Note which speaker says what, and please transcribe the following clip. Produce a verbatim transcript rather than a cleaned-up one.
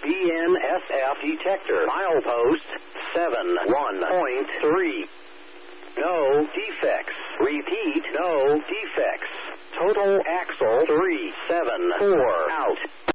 Speaker 1: B N S F detector. Milepost seven one point three. No defects. Repeat, no defects. Total axle three seven four out.